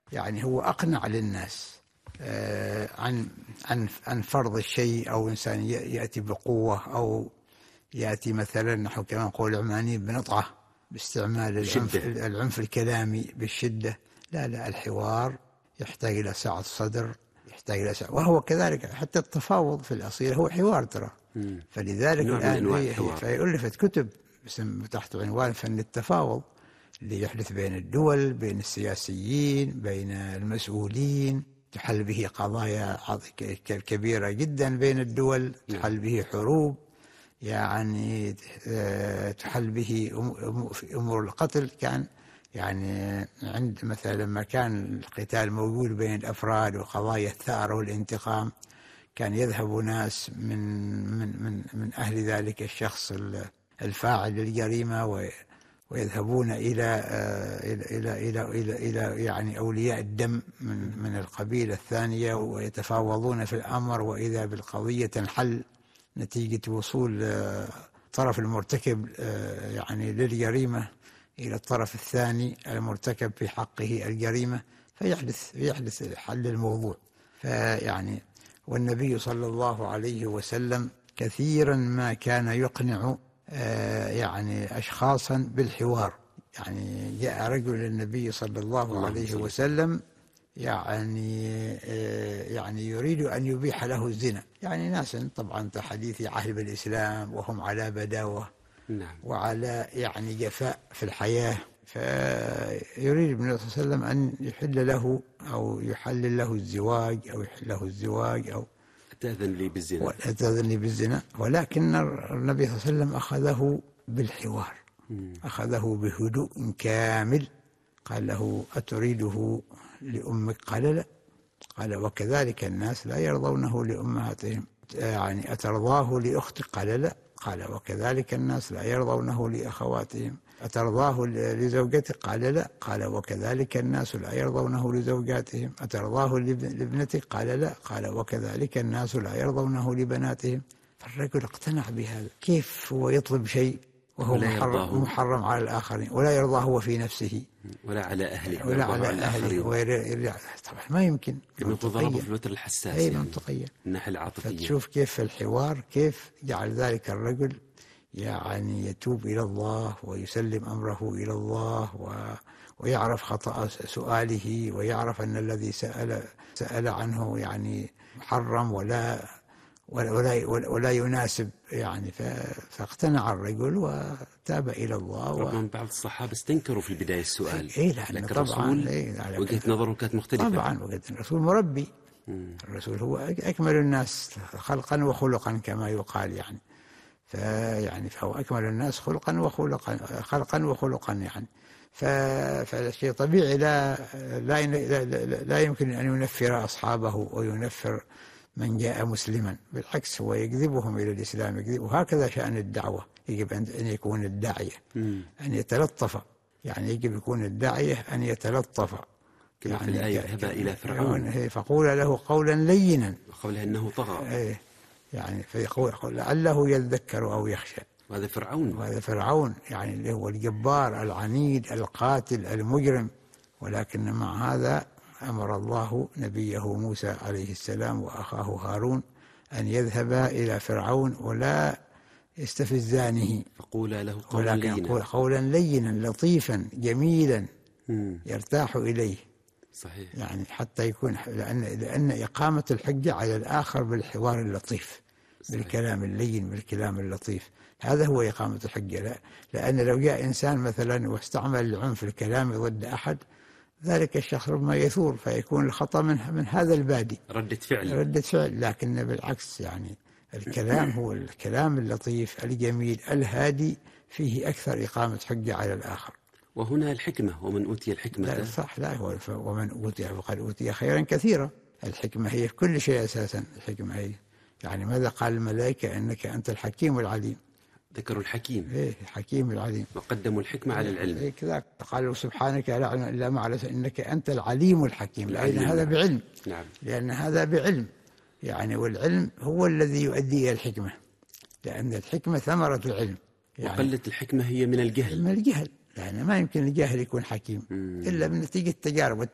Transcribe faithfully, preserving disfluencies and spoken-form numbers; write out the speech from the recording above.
يعني هو أقنع للناس عن عن عن فرض الشيء، أو إنسان يأتي بقوة، أو يأتي مثلا نحو كما نقول العمانيين بنطعة، باستعمال العنف, العنف الكلامي بالشدة. لا لا، الحوار يحتاج إلى سعة صدر، يحتاج إلى سعة، وهو كذلك حتى التفاوض في الأصيل هو حوار ترى. فلذلك الآن فألفت كتب تحت عنوان فن التفاوض، اللي يحدث بين الدول، بين السياسيين، بين المسؤولين، تحل به قضايا كبيرة جدا بين الدول، تحل به حروب، يعني تحل به أمور القتل. كان يعني عند مثلا لما كان القتال موجود بين الأفراد وقضايا الثأر والانتقام، كان يذهب ناس من من من من أهل ذلك الشخص الفاعل للجريمة ويذهبون إلى إلى إلى إلى إلى إلى يعني أولياء الدم من من القبيلة الثانية، ويتفاوضون في الأمر، وإذا بالقضية تنحل نتيجة وصول الطرف المرتكب يعني للجريمة إلى الطرف الثاني المرتكب في حقه الجريمة، فيحدث يحدث حل الموضوع. فيعني والنبي صلى الله عليه وسلم كثيرا ما كان يقنع يعني أشخاصا بالحوار. يعني جاء رجل للنبي صلى الله عليه وسلم يعني يعني يريد أن يبيح له الزنا، يعني ناس طبعا حديث عهد بالإسلام وهم على بداوة وعلى يعني جفاء في الحياة، فيريد النبي صلى الله عليه وسلم أن يحل له أو يحلل له الزواج أو يحل له الزواج أو أتأذن لي بالزنا أتأذن لي بالزنا ولكن النبي صلى الله عليه وسلم أخذه بالحوار، أخذه بهدوء كامل. قال له: أتريده لأمك؟ قال لا. قال: وكذلك الناس لا يرضونه لأمهاتهم. يعني أترضاه لأختك؟ قال لا. قال: وكذلك الناس لا يرضونه لأخواتهم. أترضاه لزوجتك؟ قال لا. قال: وكذلك الناس لا يرضونه لزوجاتهم. أترضاه لابنتك؟ قال لا. قال: وكذلك الناس لا يرضونه لبناتهم. فالرجل اقتنع بهذا. كيف هو يطلب شيء وهو محرم, محرم على الآخرين، ولا يرضاه هو في نفسه ولا على أهله ولا على أهله ويرجع؟ طبعا ما يمكن، منطقية في الوتر الحساس، أي يعني منطقية الناحية العاطفية. فتشوف كيف الحوار كيف جعل ذلك الرجل يعني يتوب إلى الله ويسلم أمره إلى الله و ويعرف خطأ سؤاله، ويعرف أن الذي سأل سأل عنه يعني محرم ولا ولا ولا يناسب يعني. فاقتنع الرجل وتاب إلى الله. ربما بعض الصحابة استنكروا في بداية السؤال، إيه لكن طبعا إيه وجهة نظره كانت مختلفة. طبعا وجهة الرسول مربي. مم. الرسول هو أكمل الناس خلقا وخلقا كما يقال يعني. فيعني فهو أكمل الناس خلقا وخلقا خلقا وخلقا يعني. فالشيء طبيعي لا لا لا, لا يمكن أن ينفر أصحابه وينفر من جاء مسلما، بالعكس هو يجذبهم إلى الإسلام، يجذب. وهكذا شأن الدعوة، يجب أن يكون الداعية أن يتلطف، يعني يجب يكون الداعية أن يتلطف. كما يعني في الآية: اذهبا إلى فرعون فقول له قولا لينا وقوله إنه طغى. يعني فيقول لعله يذكر أو يخشى. وهذا فرعون وهذا فرعون يعني اللي هو الجبار العنيد القاتل المجرم. ولكن مع هذا أمر الله نبيه موسى عليه السلام وأخاه هارون أن يذهبا إلى فرعون ولا يستفزانه، فقولا له قولا لينا، قولا لينا لطيفا جميلا مم. يرتاح إليه. صحيح. يعني حتى يكون لأن, لأن إقامة الحجة على الآخر بالحوار اللطيف. صحيح. بالكلام اللين بالكلام اللطيف، هذا هو إقامة الحجة. لا لأن لو جاء إنسان مثلا واستعمل العنف الكلامي ضد أحد، ذلك الشخص ربما يثور فيكون الخطأ من من هذا البادي، ردة فعل ردة فعل. لكن بالعكس يعني الكلام هو الكلام اللطيف الجميل الهادي، فيه أكثر إقامة حجة على الآخر. وهنا الحكمة: ومن أوتي الحكمة. لا صح، لا هو ومن أوتي فقد أوتي خيرا كثيرا. الحكمة هي في كل شيء أساسا. الحكمة هي يعني ماذا قال الملائكة؟ إنك أنت الحكيم العليم. ذكروا الحكيم، إيه الحكيم العليم، وقدموا الحكمة على العلم. إيه كذا قالوا: سبحانك لا علم إلا ما علمتنا إنك أنت العليم الحكيم. لأن هذا بعلم. نعم. لأن هذا بعلم يعني، والعلم هو الذي يؤدي إلى الحكمة، لأن الحكمة ثمرة العلم يعني. وقلة الحكمة هي من الجهل. من الجهل، يعني ما يمكن الجاهل يكون حكيم مم. إلا من نتيجة التجارب.